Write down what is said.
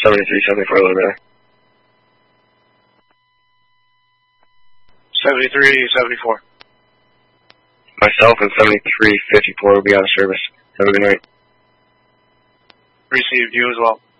7374 a little bit. 7374. Myself and 7354 will be out of service. Have a good night. Received. You as well.